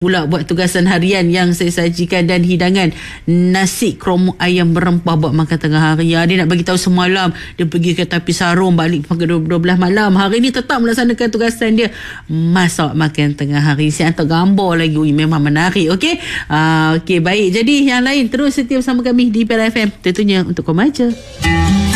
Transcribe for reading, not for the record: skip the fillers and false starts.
pula buat tugasan harian yang saya sajikan dan hidangan nasi kromo ayam berempah buat makan tengah hari. Dia nak bagi tahu semalam dia pergi ke Tapi Sarung, balik pukul 12 malam. Hari ni tetap melaksanakan tugasan dia masak makan tengah hari. Saya hantar gambar lagi. Memang menarik. Okey. Okey, baik. Jadi yang lain terus setia bersama kami di PLFM. Tentunya untuk kau maja.